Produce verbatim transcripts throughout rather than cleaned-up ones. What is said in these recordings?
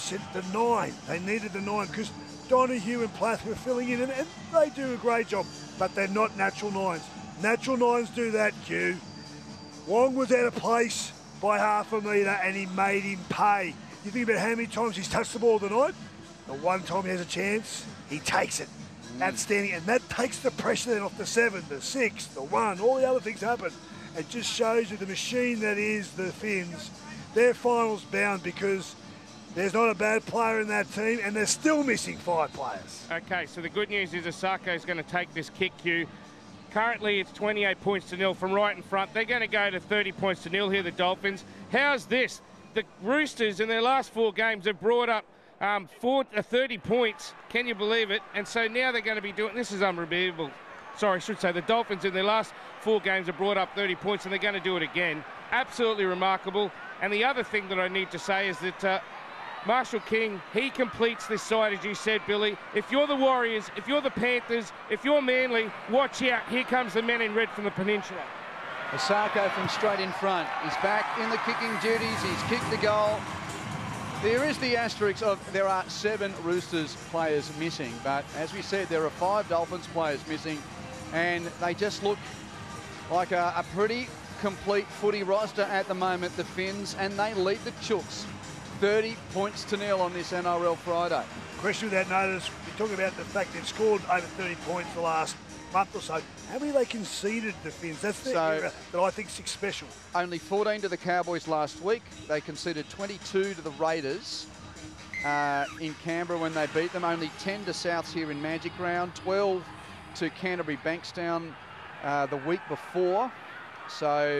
said the nine. They needed the nine because Donahue and Plath were filling in, and, and they do a great job, but they're not natural nines. Natural nines do that, Q. Wong was out of place by half a metre, and he made him pay. You think about how many times he's touched the ball tonight? The one time he has a chance, he takes it. Mm. Outstanding, and that takes the pressure then off the seven, the six, the one, all the other things happen. It just shows you the machine that is the Finns. They're finals bound because there's not a bad player in that team, and they're still missing five players. Okay, so the good news is Osako is going to take this kick, Q. Currently, it's twenty-eight points to nil from right in front. They're going to go to thirty points to nil here, the Dolphins. How's this? The Roosters in their last four games have brought up um, four, uh, thirty points. Can you believe it? And so now they're going to be doing... This is unbelievable. Sorry, I should say the Dolphins in their last four games have brought up thirty points, and they're going to do it again. Absolutely remarkable. And the other thing that I need to say is that uh, Marshall King, he completes this side, as you said, Billy. If you're the Warriors, if you're the Panthers, if you're Manly, watch out. Here comes the men in red from the Peninsula. Osako from straight in front. He's back in the kicking duties. He's kicked the goal. There is the asterisk of there are seven Roosters players missing, but as we said, there are five Dolphins players missing, and they just look like a, a pretty complete footy roster at the moment, the Finns, and they lead the Chooks thirty points to nil on this N R L Friday. Question without notice, we talk about the fact they've scored over thirty points the last month or so. How many they conceded, the Finns? That's the so, era that I think is special. Only fourteen to the Cowboys last week. They conceded twenty-two to the Raiders uh, in Canberra when they beat them. Only ten to Souths here in Magic Round. twelve to Canterbury Bankstown uh, the week before. So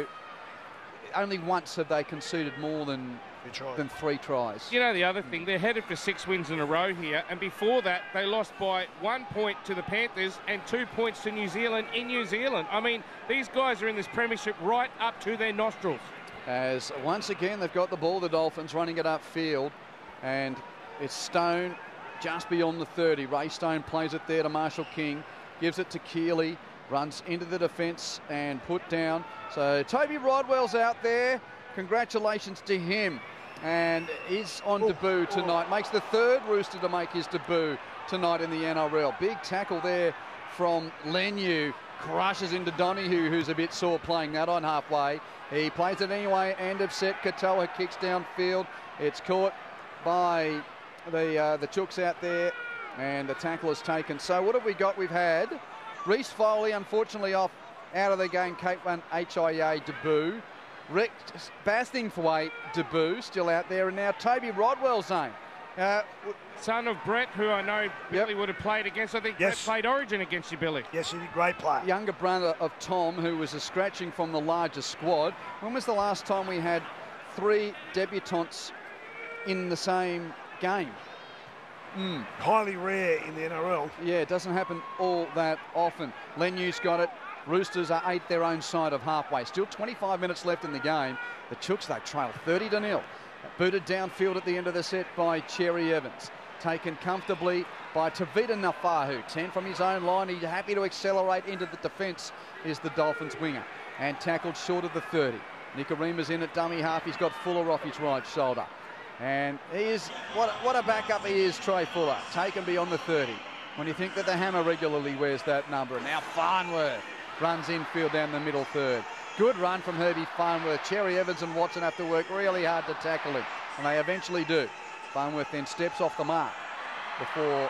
only once have they conceded more than than three tries. You know the other thing, they're headed for six wins in a row here, and before that they lost by one point to the Panthers and two points to New Zealand in New Zealand. I mean, these guys are in this premiership right up to their nostrils. As once again they've got the ball, the Dolphins running it upfield, and it's Stone just beyond the thirty. Ray Stone plays it there to Marshall King, gives it to Keeley, runs into the defence and put down. So Toby Rodwell's out there. Congratulations to him. And he's on oh, debut tonight. Oh. Makes the third Rooster to make his debut tonight in the N R L. Big tackle there from Leniu. Crushes into Donahue, who's a bit sore playing that on halfway. He plays it anyway. End of set. Katoa kicks downfield. It's caught by the, uh, the Chooks out there. And the tackle is taken. So what have we got? We've had Reece Foley, unfortunately, off out of the game. Cape one H I A debut. Rex Bastingthwaite debut, still out there, and now Toby Rodwell's name. Uh, Son of Brett, who I know Billy yep. would have played against. I think yes. Brett played Origin against you, Billy. Yes, he's a great player. Younger brother of Tom, who was a scratching from the larger squad. When was the last time we had three debutants in the same game? Mm. Highly rare in the N R L. Yeah, it doesn't happen all that often. Leniu's got it. Roosters are eight their own side of halfway. Still twenty-five minutes left in the game. The Chooks, they trail thirty to nil. Booted downfield at the end of the set by Cherry Evans. Taken comfortably by Tavita Nafahu. ten from his own line. He's happy to accelerate into the defence, is the Dolphins winger. And tackled short of the thirty. Nikorima's in at dummy half. He's got Fuller off his right shoulder. And he is, what, what a backup he is, Trey Fuller. Taken beyond the thirty. When you think that the Hammer regularly wears that number. And now Farnworth runs infield down the middle third. Good run from Herbie Farnworth. Cherry Evans and Watson have to work really hard to tackle him, and they eventually do. Farnworth then steps off the mark before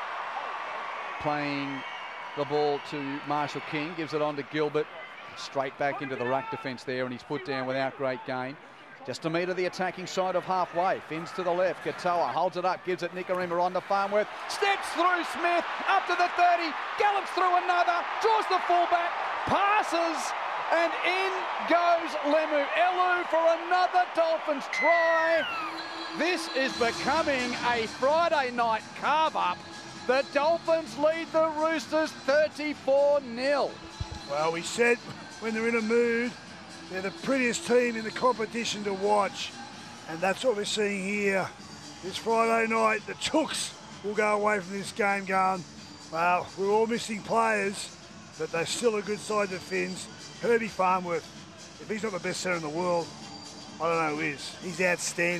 playing the ball to Marshall King. Gives it on to Gilbert. Straight back into the ruck defence there, and he's put down without great gain. Just a metre the attacking side of halfway. Fins to the left. Katoa holds it up. Gives it Nikorima on to Farnworth. Steps through Smith. Up to the thirty. Gallops through another. Draws the fullback. Passes. And in goes Lemu Elu for another Dolphins try. This is becoming a Friday night carve-up. The Dolphins lead the Roosters thirty-four nil. Well, we said when they're in a mood, they're the prettiest team in the competition to watch, and that's what we're seeing here. This Friday night, the Chooks will go away from this game going, well, we're all missing players, but they're still a good side, the Finns. Herbie Farnworth, if he's not the best centre in the world, I don't know who is. He's outstanding.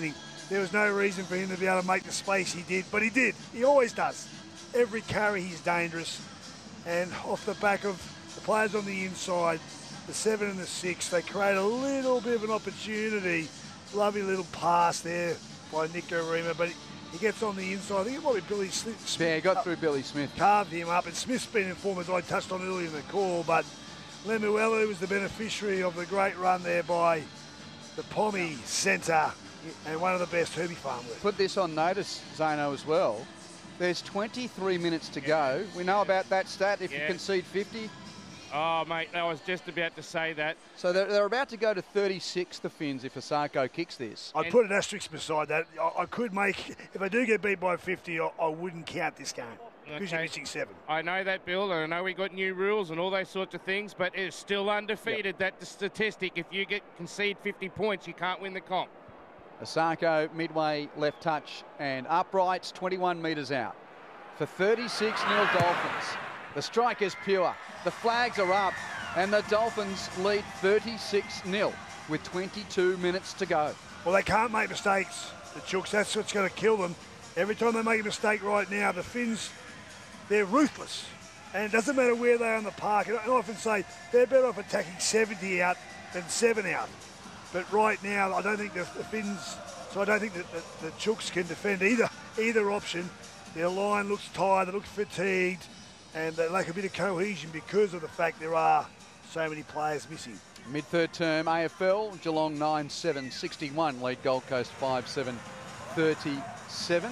there was no reason for him to be able to make the space he did, but he did. He always does. Every carry he's dangerous. And off the back of the players on the inside, the seven and the six, they create a little bit of an opportunity. Lovely little pass there by Nick Garima, but he, he gets on the inside. I think it might be Billy Smith. Yeah, he got through Billy Smith. Carved him up, and Smith's been informed, as I touched on earlier in the call, but Lemuelu was the beneficiary of the great run there by the Pommy centre, and one of the best Herbie Farnworth. Put this on notice, Zano, as well. There's twenty-three minutes to go. We know about that stat. If yeah. you concede fifty. Oh, mate, I was just about to say that. So they're, they're about to go to thirty-six, the Finns, if Asako kicks this. I'd put an asterisk beside that. I, I could make, if I do get beat by fifty, I, I wouldn't count this game. Because okay. You're missing seven. I know that, Bill, and I know we got new rules and all those sorts of things, but it's still undefeated, yep. that statistic. If you get concede fifty points, you can't win the comp. Asako, midway left touch and uprights, twenty-one metres out. For thirty-six nil Dolphins. The strike is pure. The flags are up, and the Dolphins lead thirty-six nil with twenty-two minutes to go. Well, they can't make mistakes, the Chooks. That's what's going to kill them. Every time they make a mistake right now, the Finns, they're ruthless. And it doesn't matter where they are in the park. And I often say they're better off attacking seventy out than seven out. But right now, I don't think the, the Finns, so I don't think that the, the Chooks can defend either either option. Their line looks tired, they look fatigued, and they lack a bit of cohesion because of the fact there are so many players missing. Mid-third term A F L, Geelong nine seven sixty-one, lead Gold Coast five seven thirty-seven.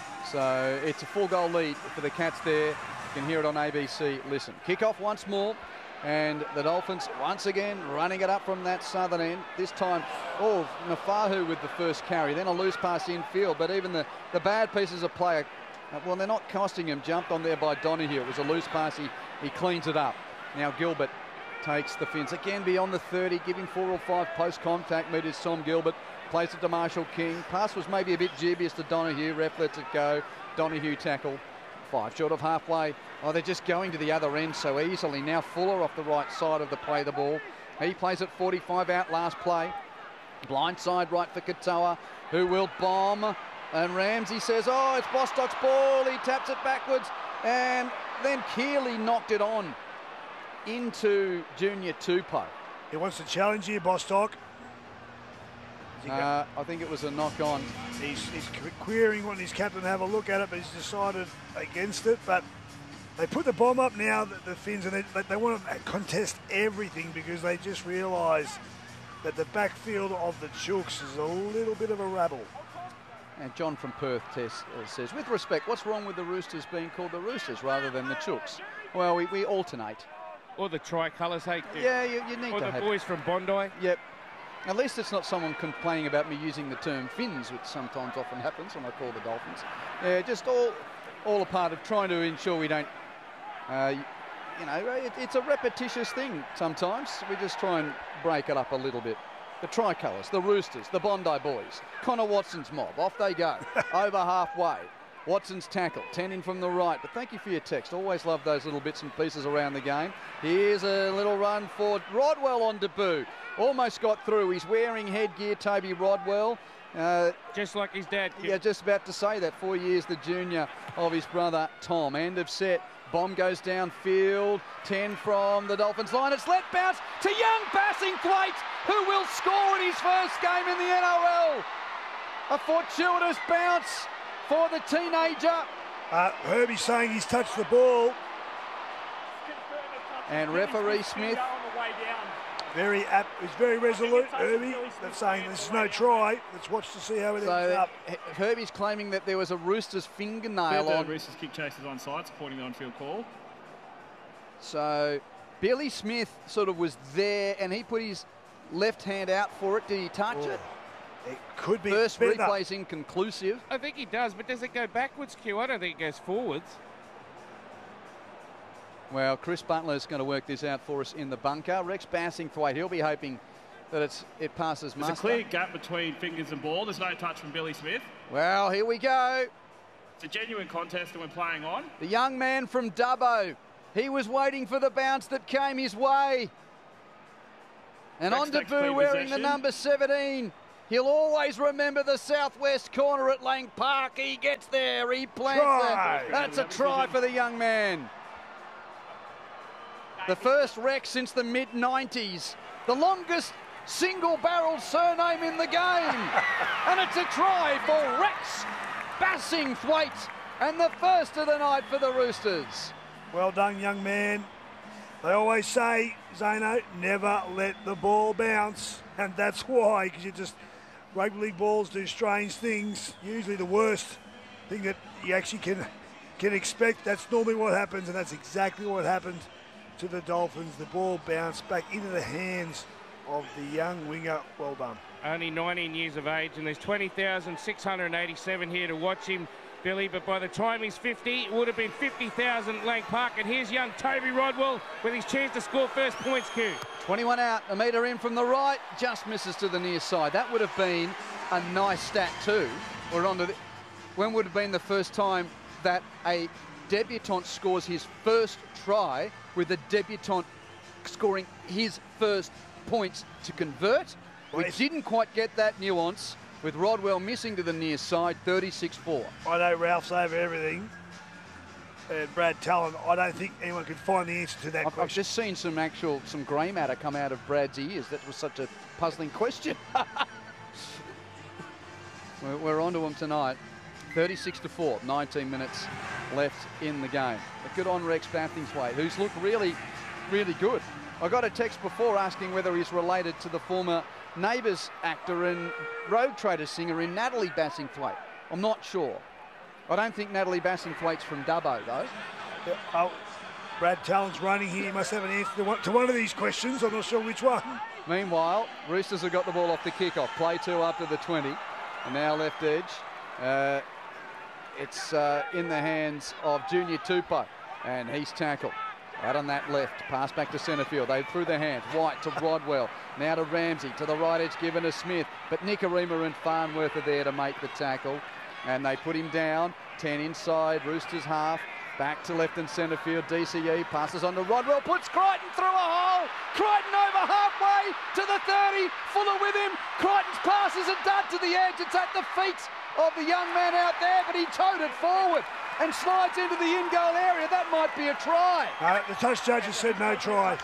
So it's a four-goal lead for the Cats there. You can hear it on A B C. Listen, kick-off once more, and the Dolphins once again running it up from that southern end. This time, oh, Nafahu with the first carry, then a loose pass infield, but even the, the bad pieces of play are, well, they're not costing him. Jumped on there by Donahue. It was a loose pass. He, he cleans it up. Now Gilbert takes the Finns again beyond the thirty, giving four or five post-contact meters. Tom Gilbert plays it to Marshall King. Pass was maybe a bit dubious to Donahue. Ref lets it go. Donahue tackle. Five short of halfway. Oh, they're just going to the other end so easily. Now Fuller off the right side of the play the ball. He plays it forty-five out last play. Blind side right for Katoa, who will bomb. And Ramsey says, oh, it's Bostock's ball. He taps it backwards. And then Keeley knocked it on into Junior Tupou. He wants to challenge here, Bostock. Uh, I think it was a knock-on. He's, he's querying wanting his captain to have a look at it, but he's decided against it. But they put the bomb up now, the, the Finns, and they, they want to contest everything because they just realise that the backfield of the Chooks is a little bit of a rabble. And John from Perth test, uh, says, with respect, what's wrong with the Roosters being called the Roosters rather than the Chooks? Well, we, we alternate. Or the tricolours, hey? Yeah, you, you need or to the have boys it. from Bondi. Yep. At least it's not someone complaining about me using the term Finns, which sometimes often happens when I call the Dolphins. Yeah, just all all a part of trying to ensure we don't, uh, you know, it, it's a repetitious thing sometimes. We just try and break it up a little bit. The Tricolours, the Roosters, the Bondi boys. Connor Watson's mob. Off they go. Over halfway. Watson's tackle. ten in from the right. But thank you for your text. Always love those little bits and pieces around the game. Here's a little run for Rodwell on debut. Almost got through. He's wearing headgear, Toby Rodwell. Uh, just like his dad. Kid. Yeah, just about to say that. Four years the junior of his brother Tom. End of set. Bomb goes downfield. ten from the Dolphins line. It's let bounce to young Bassingthwaite, who will score in his first game in the N O L. A fortuitous bounce for the teenager. Uh, Herbie saying he's touched the ball. And referee Smith. Very apt, he's very resolute, Herbie. They're saying this is no try. Let's watch to see how it ends so up. Herbie's claiming that there was a Roosters fingernail on. Roosters kick chasers on side, supporting the on-field call. So Billy Smith sort of was there, and he put his left hand out for it. Did he touch oh, it? It could be. First better. replay's inconclusive. I think he does, but does it go backwards, Q? I don't think it goes forwards. Well, Chris Butler's going to work this out for us in the bunker. Rex Bassingthwaite, he'll be hoping that it's it passes There's muster. There's a clear gap between fingers and ball. There's no touch from Billy Smith. Well, here we go. It's a genuine contest and we're playing on. The young man from Dubbo. He was waiting for the bounce that came his way. And Rex on debut wearing the number seventeen He'll always remember the southwest corner at Lang Park. He gets there. He plants Try. it. That's a try for the young man. The first wreck since the mid nineties. The longest single-barreled surname in the game. And it's a try for Rex Bassingthwaite. And the first of the night for the Roosters. Well done, young man. They always say, Zano, never let the ball bounce. And that's why, because you just, rugby league balls do strange things. Usually the worst thing that you actually can, can expect. That's normally what happens, and that's exactly what happened to the Dolphins. The ball bounced back into the hands of the young winger. Well done. Only nineteen years of age, and there's twenty thousand six hundred eighty-seven here to watch him, Billy, but by the time he's fifty, it would have been fifty thousand at Lang Park. And here's young Toby Rodwell with his chance to score first points, Q. twenty-one out, a metre in from the right, just misses to the near side. That would have been a nice stat too. We're on to the, when would have been the first time that a debutant scores his first try with a debutant scoring his first points to convert? We didn't quite get that nuance, with Rodwell missing to the near side, thirty-six four. I know Ralph's over everything. And Brad Talon, I don't think anyone could find the answer to that I've, question. I've just seen some actual, some grey matter come out of Brad's ears. That was such a puzzling question. we're, we're on to him tonight. thirty-six to four, nineteen minutes left in the game. But good on Rex Bassingthwaite, who's looked really, really good. I got a text before asking whether he's related to the former Neighbours actor and Road Trader singer in Natalie Bassingthwaite. I'm not sure. I don't think Natalie Bassingthwaite's from Dubbo, though. Yeah, oh, Brad Talon's running here. He must have an answer to one, to one of these questions. I'm not sure which one. Meanwhile, Roosters have got the ball off the kickoff. Play two after the twenty. And now left edge. Uh, it's uh, in the hands of Junior Tupou. And he's tackled. Out on that left, pass back to centre field. They threw their hands. White to Rodwell. Now to Ramsey. To the right edge, given to Smith. But Nikorima and Farnworth are there to make the tackle. And they put him down. ten inside. Roosters half. Back to left and centre field. D C E passes on to Rodwell. Puts Crichton through a hole. Crichton over halfway to the thirty. Fuller with him. Crichton's pass is a dud to the edge. It's at the feet of the young man out there, but he towed it forward and slides into the in-goal area. That might be a try. No, the touch judge has said no try.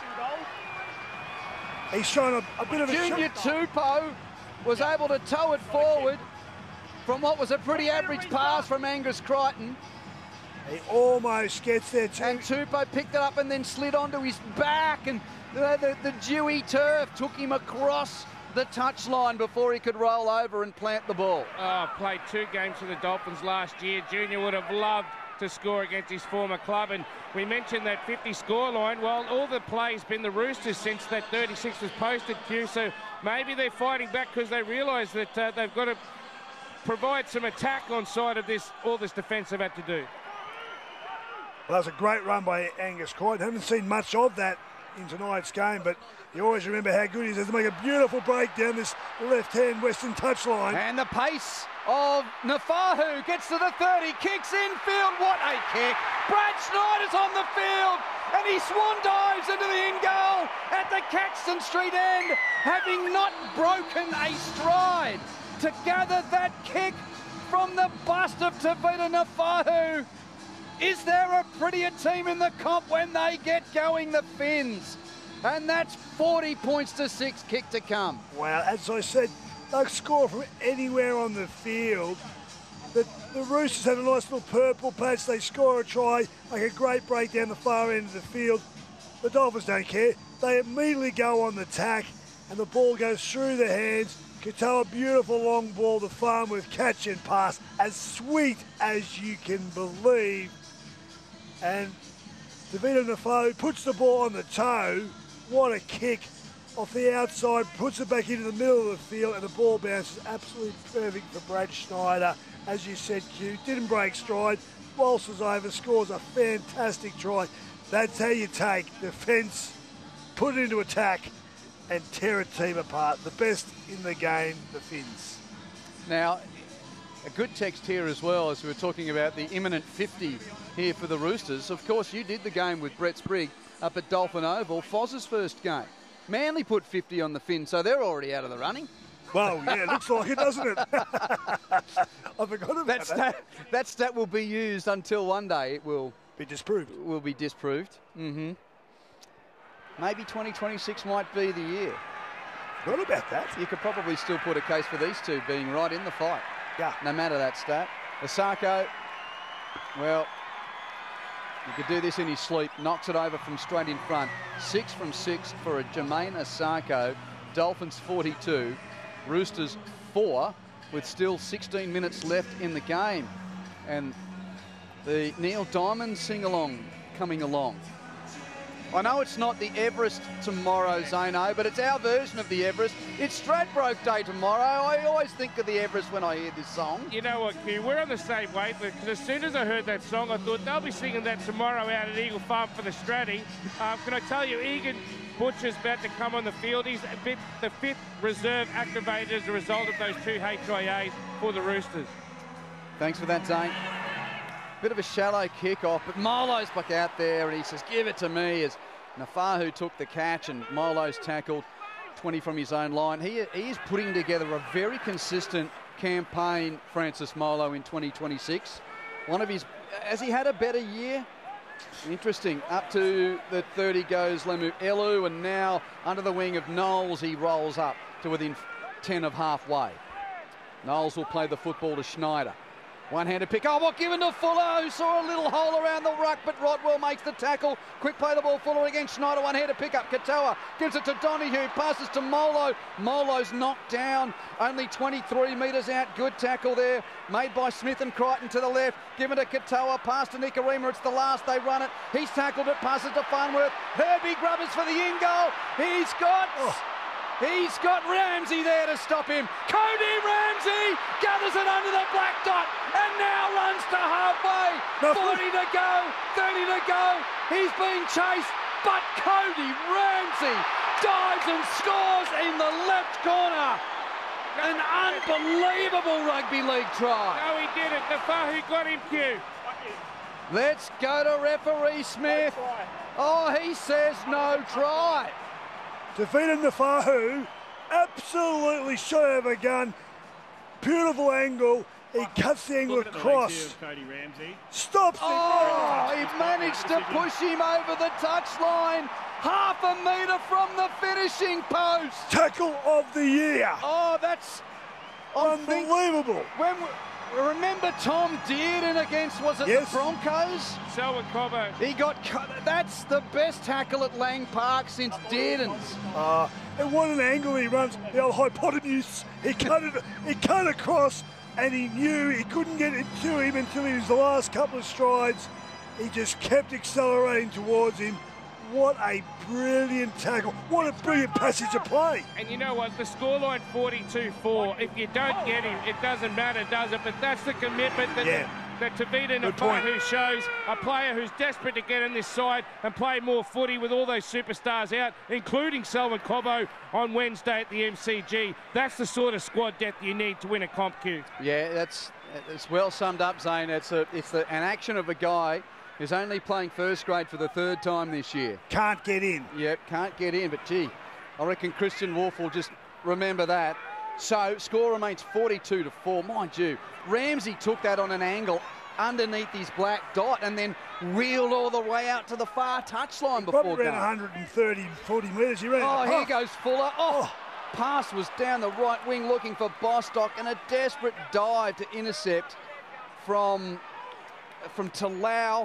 He's shown a, a bit of a... Junior Tupou was able to tow it forward from what was a pretty average pass from Angus Crichton. He almost gets there too. And Tupou picked it up and then slid onto his back, and the, the, the dewy turf took him across the touchline before he could roll over and plant the ball. Oh, played two games for the Dolphins last year. Junior would have loved to score against his former club, and we mentioned that fifty scoreline. Well, all the play's been the Roosters since that thirty-six was posted, Q, so maybe they're fighting back because they realise that uh, they've got to provide some attack on side of this, all this defence they've had to do. Well, that was a great run by Angus Crichton. Haven't seen much of that in tonight's game, but you always remember how good he is to make a beautiful break down this left-hand western touchline. And the pace of Nafahu gets to the thirty, kicks infield. What a kick! Brad Schneider's on the field, and he swan dives into the in-goal at the Caxton Street end, having not broken a stride to gather that kick from the bust of Tavita Nafahu. Is there a prettier team in the comp when they get going? The Finns. And that's forty points to six, kick to come. Wow, as I said, they'll score from anywhere on the field. The, the Roosters have a nice little purple patch. They score a try, make a great break down the far end of the field. The Dolphins don't care. They immediately go on the tack, and the ball goes through their hands. Katoa, beautiful long ball to Farnworth, catch and pass, as sweet as you can believe. And Tavita Nafahu puts the ball on the toe. What a kick off the outside, puts it back into the middle of the field, and the ball bounces absolutely perfect for Brad Schneider. As you said, Q, didn't break stride, waltzes over, scores a fantastic try. That's how you take defence, put it into attack, and tear a team apart. The best in the game, the Finns. Now, a good text here as well, as we were talking about the imminent fifty here for the Roosters. Of course, you did the game with Brett Sprigg up at Dolphin Oval, Foz's first game. Manly put fifty on the Finns, so they're already out of the running. Well, yeah, it looks like it, doesn't it? I forgot about That that. stat, that stat will be used until one day it will Be disproved. will be disproved. Mm-hmm. Maybe twenty twenty-six might be the year. Forgot about that. You could probably still put a case for these two being right in the fight, Yeah. no matter that stat. Asako, well, you could do this in his sleep. Knocks it over from straight in front. Six from six for a Jermaine Asako. Dolphins forty-two. Roosters four, with still sixteen minutes left in the game. And the Neil Diamond sing-along coming along. I know it's not the Everest tomorrow, Zano, but it's our version of the Everest. It's Stradbroke Day tomorrow. I always think of the Everest when I hear this song. You know what, Q? We're on the same wavelength, because as soon as I heard that song, I thought they'll be singing that tomorrow out at Eagle Farm for the Stratty. Um, can I tell you, Egan Butcher's about to come on the field. He's a bit, the fifth reserve activated as a result of those two H I As for the Roosters. Thanks for that, Zane. Bit of a shallow kick-off, but Molo's back out there, and he says, give it to me, as Nafahu took the catch, and Molo's tackled twenty from his own line. He, he is putting together a very consistent campaign, Francis Molo, in twenty twenty-six. One of his, has he had a better year? Interesting. Up to the thirty goes Lemu Elu, and now under the wing of Knowles, he rolls up to within ten of halfway. Knowles will play the football to Schneider. One-handed pick. Oh, what given to Fuller, who saw a little hole around the ruck, but Rodwell makes the tackle. Quick play the ball, Fuller against Schneider. One-handed pick up. Katoa gives it to Donahue. Passes to Molo. Molo's knocked down. Only twenty-three metres out. Good tackle there. Made by Smith and Crichton to the left. Given to Katoa. Pass to Nicarima. It's the last. They run it. He's tackled it. Passes to Farnworth. Herbie Grubbers for the in goal. He's got... Oh. He's got Ramsey there to stop him. Cody Ramsey gathers it under the black dot and now runs to halfway. forty to go, thirty to go. He's being chased, but Cody Ramsey dives and scores in the left corner. An unbelievable rugby league try. No, he did it. Nafahu got him, Q. Let's go to referee Smith. Oh, he says no try. Defeated Nafahu, absolutely shot out of a gun. Beautiful angle. He cuts the angle Look at the across. legs here of Cody Ramsey. Stops it. Oh, he managed to push him over the touchline. Half a metre from the finishing post. Tackle of the year. Oh, that's I'm think- Unbelievable. when we, remember Tom Dearden against, was it Yes. the Broncos? Selwyn Cobbo. He got cut. That's the best tackle at Lang Park since Dearden's. Uh, and what an angle he runs. The old hypotenuse. He cut it. He cut across, and he knew he couldn't get it to him until he was the last couple of strides. He just kept accelerating towards him. What a brilliant tackle. What a brilliant passage of play. And you know what? The scoreline forty-two four. If you don't get him, it doesn't matter, does it? But that's the commitment that, Yeah. that Tavita Good point. Nafahu shows. A player who's desperate to get in this side and play more footy with all those superstars out, including Selwyn Cobbo on Wednesday at the M C G. That's the sort of squad depth you need to win a comp, Q. Yeah, that's it's well summed up, Zane. It's a it's the, an action of a guy who's only playing first grade for the third time this year. Can't get in. Yep, can't get in, but gee, I reckon Christian Wolf will just remember that. So score remains forty-two to four. Mind you, Ramsey took that on an angle underneath his black dot and then wheeled all the way out to the far touchline before Probably going. around one thirty, forty metres. He ran. Oh, here goes Fuller. Oh, pass was down the right wing looking for Bostock, and a desperate dive to intercept from, from Talau.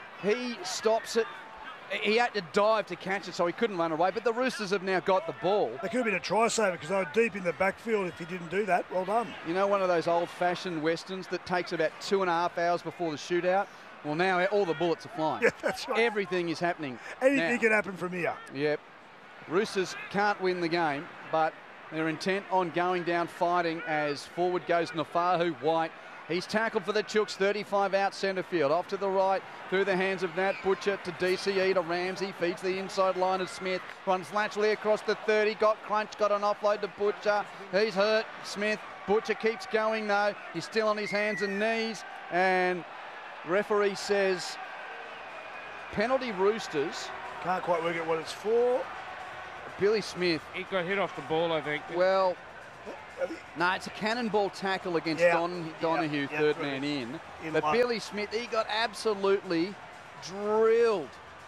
He stops it. He had to dive to catch it, so he couldn't run away. But the Roosters have now got the ball. They could have been a try saver because they were deep in the backfield if he didn't do that. Well done. You know, one of those old-fashioned westerns that takes about two and a half hours before the shootout? Well, now all the bullets are flying. Yeah, that's right. Everything is happening Anything now. can happen from here. Yep. Roosters can't win the game, but they're intent on going down fighting as forward goes Nafahu White. He's tackled for the Chooks, thirty-five out centre field. Off to the right, through the hands of Nat Butcher to D C E to Ramsey. Feeds the inside line of Smith. Runs laterally across the thirty. Got Crunch, got an offload to Butcher. He's hurt, Smith. Butcher keeps going though. He's still on his hands and knees. And referee says penalty Roosters. Can't quite work out what it's for. Billy Smith. He got hit off the ball, I think. Well, No, it's a cannonball tackle against Yeah. Don Donahue, Yeah, yeah, third right. man in. In But luck. Billy Smith, he got absolutely drilled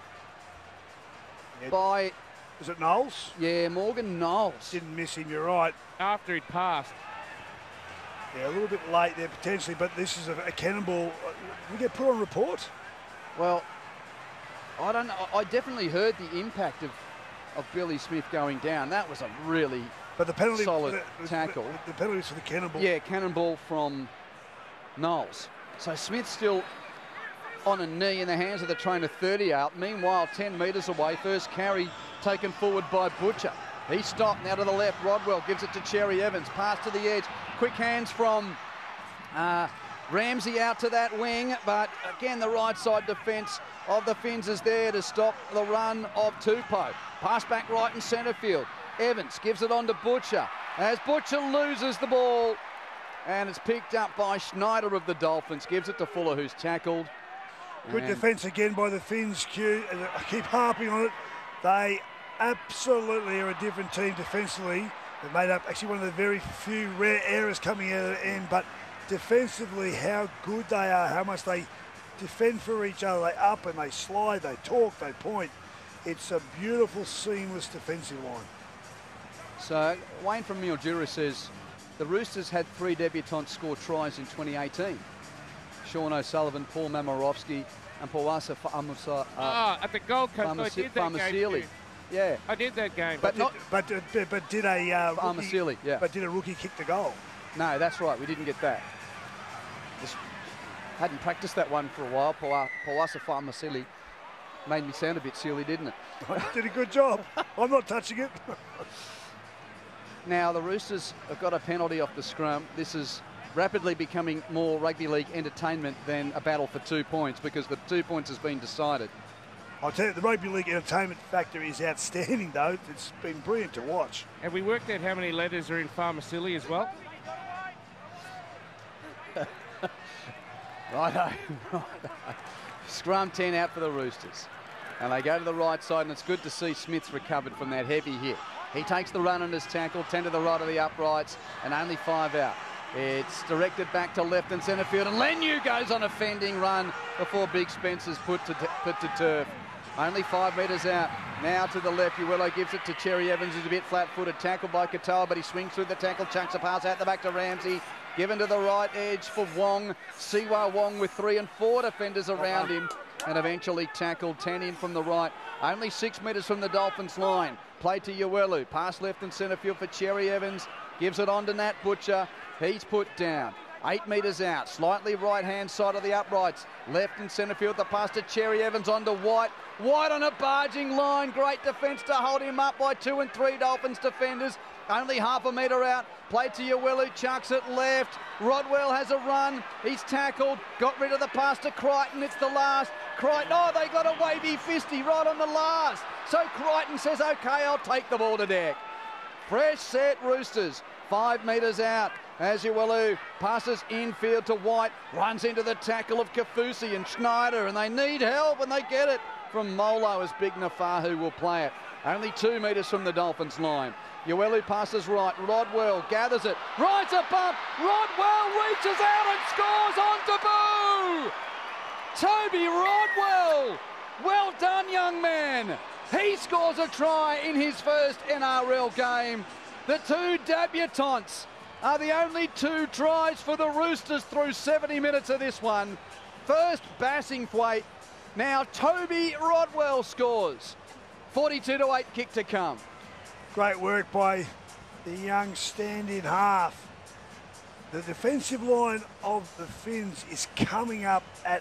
Yeah. by, Is it Knowles? yeah, Morgan Knowles. Didn't miss him, you're right. After he'd passed. Yeah, a little bit late there potentially, but this is a, a cannonball. Uh, Did we get put on report? Well, I don't know. I definitely heard the impact of, of Billy Smith going down. That was a really, But the penalty, Solid the, the, tackle. The, the penalty was for the cannonball. yeah, cannonball from Knowles. So Smith's still on a knee in the hands of the trainer, thirty out. Meanwhile, ten metres away, first carry taken forward by Butcher. He stopped now to the left. Rodwell gives it to Cherry Evans. Pass to the edge. Quick hands from uh, Ramsey out to that wing. But again, the right side defence of the Finns is there to stop the run of Tupou. Pass back right in centre field. Evans gives it on to Butcher. As Butcher loses the ball. And it's picked up by Schneider of the Dolphins. Gives it to Fuller, who's tackled. Good And defence again by the Finns, Q. And I keep harping on it. They absolutely are a different team defensively. They've made up actually one of the very few rare errors coming out of the end, but defensively how good they are, how much they defend for each other. They up and they slide, they talk, they point. It's a beautiful, seamless defensive line. So Wayne from Mildura says the Roosters had three debutants score tries in twenty eighteen. Sean O'Sullivan, Paul Mamarovsky, and Pawasa Famusa. Uh, Ah, at the Gold Coast, I Pharmaci- did that game. Pharmacili. too. Yeah, I did that game. but not. But but, but did a uh, rookie, Pharmacili, yeah. but did a rookie kick the goal? No, that's right. We didn't get that. Just hadn't practiced that one for a while. Pawa- Pawasa Famasili made me sound a bit silly, didn't it? Did a good job. I'm not touching it. Now the Roosters have got a penalty off the scrum. This is rapidly becoming more rugby league entertainment than a battle for two points because the two points has been decided. I'll tell you, the rugby league entertainment factor is outstanding, though. It's been brilliant to watch. Have we worked out how many letters are in Pharmacili as well? Righto. Scrum ten out for the Roosters. And they go to the right side, and it's good to see Smith's recovered from that heavy hit. He takes the run on his tackle, ten to the right of the uprights, and only five out. It's directed back to left and centre field, and Lenu goes on a fending run before Big Spencer's put to, put to turf. Only five metres out. Now to the left, Uwello gives it to Cherry Evans, who's a bit flat-footed, tackled by Katoa, but he swings through the tackle, chucks a pass out the back to Ramsey. Given to the right edge for Wong. Siwa Wong with three and four defenders around him, and eventually tackled, ten in from the right. Only six metres from the Dolphins line. Play to Uwello. Pass left and centre field for Cherry Evans. Gives it on to Nat Butcher. He's put down. Eight metres out. Slightly right-hand side of the uprights. Left and centre field. The pass to Cherry Evans on to White. White on a barging line. Great defence to hold him up by two and three Dolphins defenders. Only half a metre out. Play to Uwello. Chucks it left. Rodwell has a run. He's tackled. Got rid of the pass to Crichton. It's the last. Crichton. Oh, they got a wavy fisty right on the last. So Crichton says, OK, I'll take the ball to deck. Fresh set Roosters. Five metres out as Uwello passes infield to White. Runs into the tackle of Kafusi and Schneider, and they need help, and they get it from Molo as Big Nafahu will play it. Only two metres from the Dolphins line. Uwello passes right. Rodwell gathers it. Rides a bump. Rodwell reaches out and scores on debut. Toby Rodwell. Well done, young man. He scores a try in his first N R L game. The two debutants are the only two tries for the Roosters through seventy minutes of this one. First, Bassingthwaite. Now, Toby Rodwell scores. forty-two to eight kick to come. Great work by the young stand-in half. The defensive line of the Finns is coming up at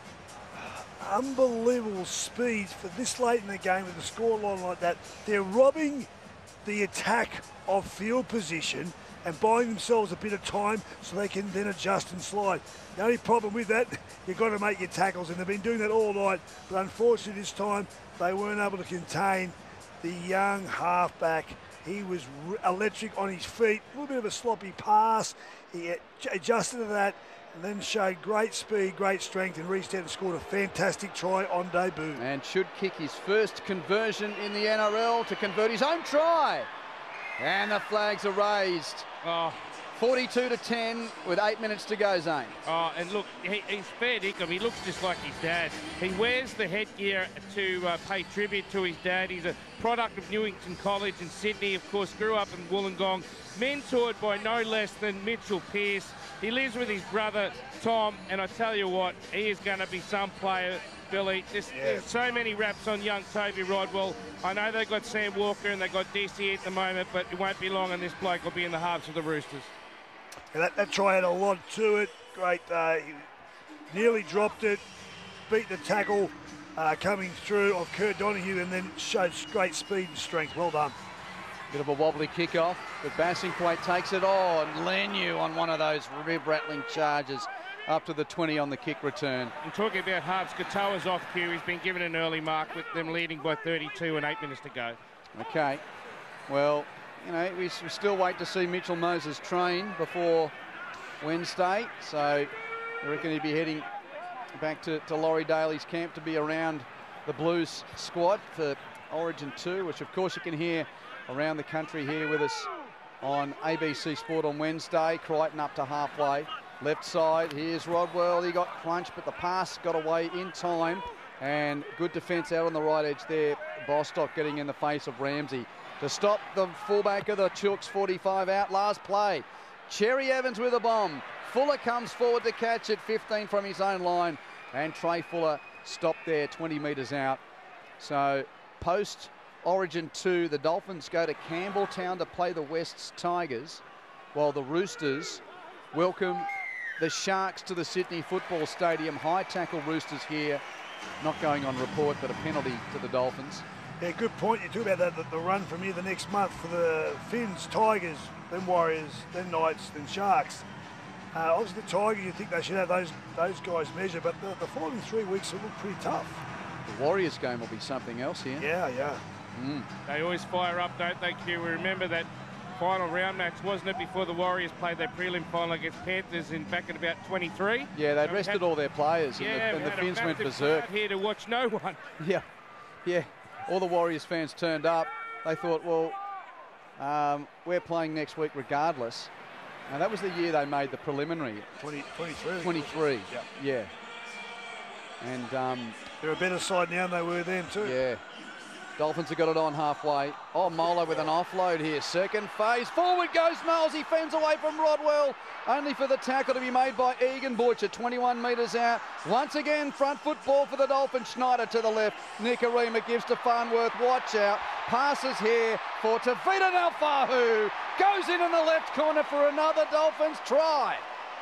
unbelievable speeds for this late in the game with a scoreline like that. They're robbing the attack of field position and buying themselves a bit of time so they can then adjust and slide. The only problem with that, you've got to make your tackles, and they've been doing that all night, but unfortunately this time they weren't able to contain the young halfback. He was electric on his feet, a little bit of a sloppy pass. He adjusted to that and then showed great speed, great strength, and reached out and scored a fantastic try on debut. And should kick his first conversion in the N R L to convert his own try. And the flags are raised. Oh, forty-two to ten with eight minutes to go, Zane. oh, and look, he, he's fair dinkum. He looks just like his dad. He wears the headgear to uh, pay tribute to his dad. He's a product of Newington College in Sydney, of course, grew up in Wollongong, mentored by no less than Mitchell Pearce. He lives with his brother, Tom, and I tell you what, he is going to be some player, Billy. There's, Yeah. there's so many raps on young Toby Rodwell. I know they've got Sam Walker and they've got D C at the moment, but it won't be long and this bloke will be in the halves of the Roosters. And that, that try had a lot to it. Great. Uh, he nearly dropped it, beat the tackle uh, coming through of Kurt Donahue, and then showed great speed and strength. Well done. Bit of a wobbly kickoff, but Bassingthwaite takes it on. Lenu on one of those rib-rattling charges up to the twenty on the kick return. And talking about halves, Katoa's off cue. He's been given an early mark with them leading by thirty-two and eight minutes to go. Okay, well, you know, we, we still wait to see Mitchell Moses train before Wednesday, so I reckon he'd be heading back to, to Laurie Daly's camp to be around the Blues squad for Origin two, which of course you can hear around the country here with us on A B C Sport on Wednesday. Crichton up to halfway. Left side, here's Rodwell. He got crunched, but the pass got away in time. And good defence out on the right edge there. Bostock getting in the face of Ramsey. To stop the fullback of the Chooks, forty-five out. Last play. Cherry Evans with a bomb. Fuller comes forward to catch it, fifteen from his own line. And Trey Fuller stopped there, twenty metres out. So post Origin two, the Dolphins go to Campbelltown to play the Wests Tigers, while the Roosters welcome the Sharks to the Sydney Football Stadium. High tackle Roosters here, not going on report, but a penalty to the Dolphins. Yeah, good point. You talk about that, the, the run from here the next month for the Finns, Tigers, then Warriors, then Knights, then Sharks. Uh, obviously the Tigers, you think they should have those those guys measured, but the, the following three weeks will look pretty tough. The Warriors game will be something else here. Yeah, yeah. Mm. They always fire up, don't they, Q? We remember that final round match, wasn't it, before the Warriors played their prelim final against Panthers in back in about twenty-three? Yeah, they'd And we rested had- all their players, and Yeah, the, we and the had a Finns went massive berserk. crowd here to watch no one. Yeah, yeah. All the Warriors fans turned up. They thought, well, um, we're playing next week regardless. And that was the year they made the preliminary. twenty, twenty-three. twenty-three. Yeah. Yeah. And, um, They're a better side now than they were then too. yeah. Dolphins have got it on halfway. Oh, Molo with an offload here. Second phase. Forward goes Knowles. He fends away from Rodwell. Only for the tackle to be made by Egan Butcher. twenty-one metres out. Once again, front foot ball for the Dolphins. Schneider to the left. Nicarima gives to Farnworth. Watch out. Passes here for Tavita Nalfahu. Goes in in the left corner for another Dolphins try.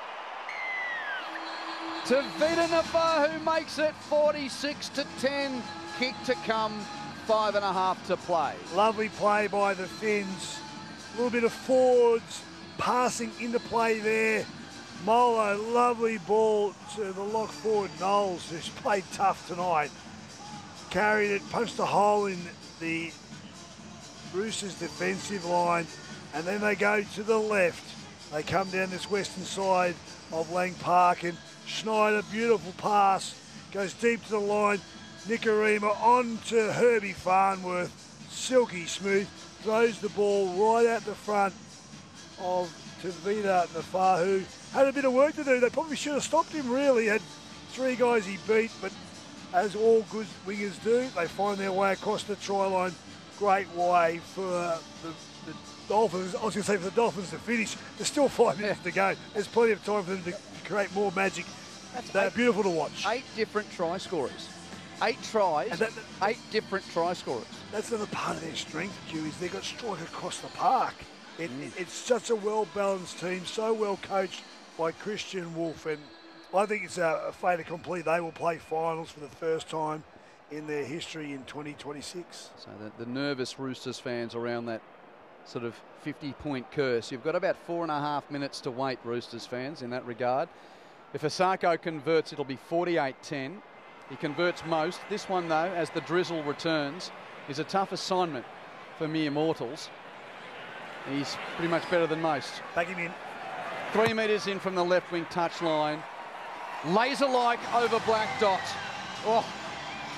Tavita Nalfahu makes it forty-six to ten. Kick to come. Five and a half to play. Lovely play by the Finns. A little bit of forwards passing into play there. Molo, lovely ball to the lock forward Knowles, who's played tough tonight. Carried it, punched a hole in the Roosters' defensive line, and then they go to the left. They come down this western side of Lang Park, and Schneider, beautiful pass, goes deep to the line. Nicarima on to Herbie Farnworth, silky smooth, throws the ball right out the front of Tavita Nalfahu. Had a bit of work to do. They probably should have stopped him, really. Had three guys he beat, but as all good wingers do, they find their way across the try line. Great way for uh, the, the Dolphins. I was going to say for the Dolphins to finish. There's still five minutes to go. There's plenty of time for them to create more magic. That's They're eight, beautiful to watch. eight different try scorers. Eight tries, And that- that- eight different try scorers. That's another part of their strength, Q, is they've got strike across the park. It, it, it's such a well-balanced team, so well coached by Christian Wolf, and I think it's a, a fait accompli. They will play finals for the first time in their history in twenty twenty-six. So the, the nervous Roosters fans around that sort of fifty-point curse. You've got about four and a half minutes to wait, Roosters fans, in that regard. If Asako converts, it'll be forty-eight ten. He converts most. This one, though, as the drizzle returns, is a tough assignment for mere mortals. He's pretty much better than most. Back him in. Three metres in from the left wing touch line. Laser-like over Black Dot. Oh,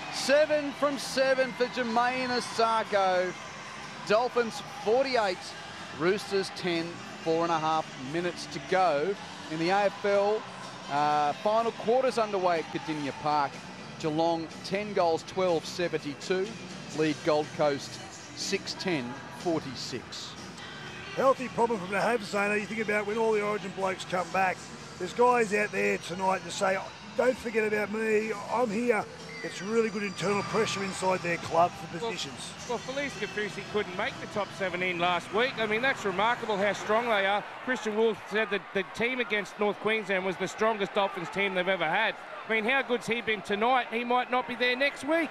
seven from seven for Jermaine Asako. Dolphins forty-eight, Roosters ten, four and a half minutes to go in the A F L. Uh, final quarters underway at Cardinia Park. Geelong ten goals, twelve seventy-two. Lead Gold Coast six ten, forty-six. Healthy problem from the have, Zano. You think about when all the Origin blokes come back, there's guys out there tonight to say, don't forget about me, I'm here. It's really good internal pressure inside their club for positions. Well, well Felice Kaufusi couldn't make the top seventeen last week. I mean, that's remarkable how strong they are. Christian Wolf said that the team against North Queensland was the strongest Dolphins team they've ever had. I mean, how good's he been tonight? He might not be there next week.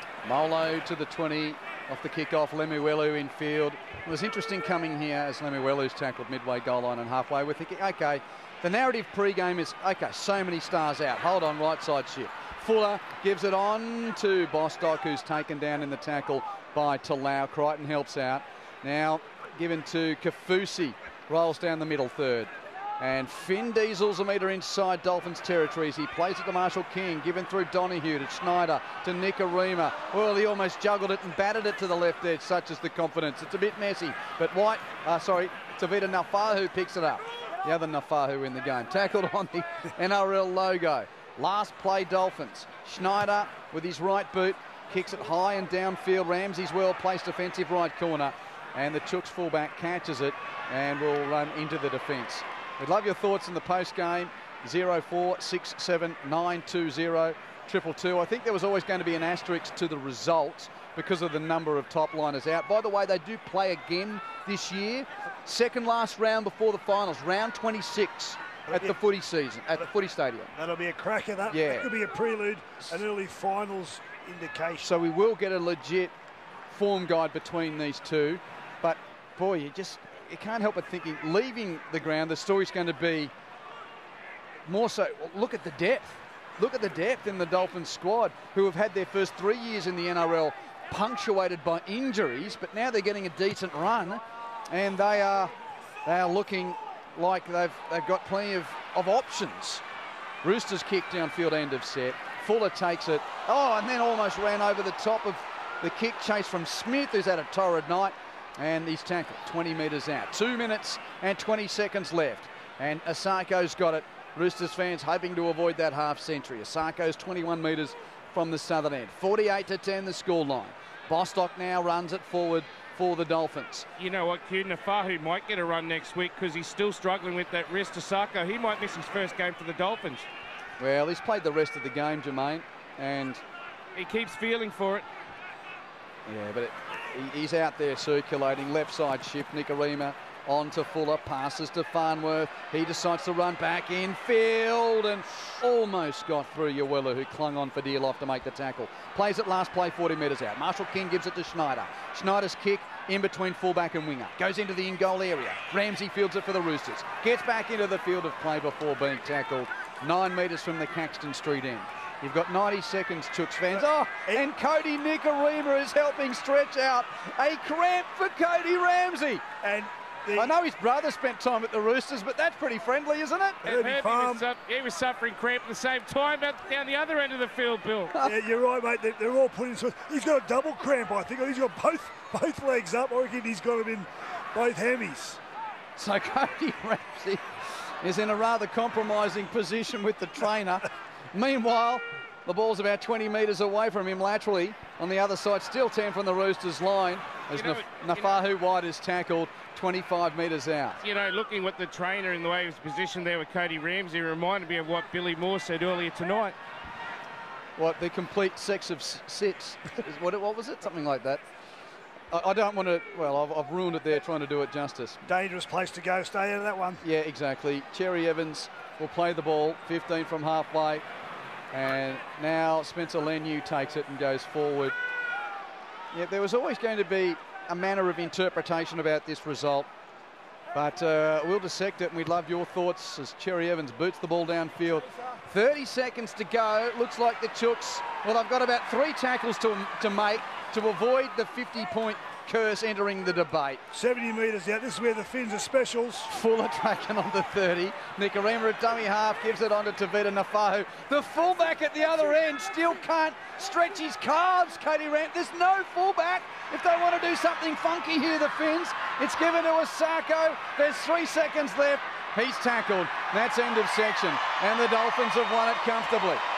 Molo to the twenty off the kick-off. Lemuelu in field. It was interesting coming here as Lemuelu's tackled midway goal line and halfway. We're thinking, OK, the narrative pre-game is, OK, so many stars out. Hold on, right side shift. Fuller gives it on to Bostock, who's taken down in the tackle by Talau. Crichton helps out. Now given to Kaufusi. Rolls down the middle third. And Finn Diesel's a metre inside Dolphins territories. He plays it to Marshall King, given through Donahue to Schneider to Nikorima. Well, he almost juggled it and batted it to the left edge, such is the confidence. It's a bit messy, but White, uh, sorry, Tavita Nafahu picks it up. The other Nafahu in the game. Tackled on the N R L logo. Last play Dolphins. Schneider with his right boot kicks it high and downfield. Ramsey's well placed defensive right corner. And the Chooks fullback catches it and will run into the defence. We'd love your thoughts in the post-game. zero four six seven nine two zero triple two. I think there was always going to be an asterisk to the result because of the number of top liners out. By the way, they do play again this year. Second last round before the finals, round twenty-six at the footy season, at the footy stadium. That'll be a cracker. That, yeah. that could be a prelude, an early finals indication. So we will get a legit form guide between these two. But, boy, you just... you can't help but thinking, leaving the ground, the story's going to be more so, look at the depth. Look at the depth in the Dolphins squad, who have had their first three years in the N R L punctuated by injuries, but now they're getting a decent run, and they are they are looking like they've they've got plenty of, of options. Roosters kick downfield, end of set. Fuller takes it. Oh, and then almost ran over the top of the kick chase from Smith, who's had a torrid night. And he's tackled twenty metres out. Two minutes and twenty seconds left. And Asako's got it. Roosters fans hoping to avoid that half century. Asako's twenty-one metres from the southern end. forty-eight to ten the scoreline. Bostock now runs it forward for the Dolphins. You know what, Q, Nafahu might get a run next week because he's still struggling with that wrist. Asako, he might miss his first game for the Dolphins. Well, he's played the rest of the game, Jermaine, and... he keeps feeling for it. Yeah, but it, he, he's out there circulating. Left side shift, Nikorima on to Fuller, passes to Farnworth. He decides to run back in field and almost got through Uwela, who clung on for dear life to make the tackle. Plays it last play, forty metres out. Marshall King gives it to Schneider. Schneider's kick in between fullback and winger. Goes into the in-goal area. Ramsey fields it for the Roosters. Gets back into the field of play before being tackled. Nine metres from the Caxton Street end. You've got ninety seconds, Chooks fans. Oh, and Cody Nikorima is helping stretch out a cramp for Cody Ramsey. And the, I know his brother spent time at the Roosters, but that's pretty friendly, isn't it? And Herbie was, uh, he was suffering cramp at the same time down the other end of the field, Bill. Yeah, you're right, mate. They're, they're all putting... He's got a double cramp, I think. He's got both both legs up. I reckon he's got them in both hammies. So Cody Ramsey is in a rather compromising position with the trainer. Meanwhile, the ball's about twenty metres away from him laterally. On the other side, still ten from the Roosters' line. As you know, Naf- Nafahu you know, White is tackled twenty-five metres out. You know, looking at the trainer in the way he was positioned there with Cody Ramsey reminded me of what Billy Moore said earlier tonight. What, the complete sex of six? what, what was it? Something like that. I, I don't want to... Well, I've, I've ruined it there trying to do it justice. Dangerous place to go. Stay out of that one. Yeah, exactly. Cherry Evans will play the ball, fifteen from halfway. And now Spencer Leniu takes it and goes forward. Yeah, there was always going to be a manner of interpretation about this result. But uh, we'll dissect it, and we'd love your thoughts as Cherry Evans boots the ball downfield. thirty seconds to go. Looks like the Chooks, well, they've got about three tackles to, to make to avoid the fifty-point curse entering the debate. seventy metres out. This is where the Finns are specials. Fuller tracking on the thirty. Nikorima at dummy half gives it on to Tavita Nafahu. The fullback at the other end still can't stretch his calves, Katie Rand. There's no fullback. If they want to do something funky here, the Finns, it's given to Asako. There's three seconds left. He's tackled. That's end of section. And the Dolphins have won it comfortably.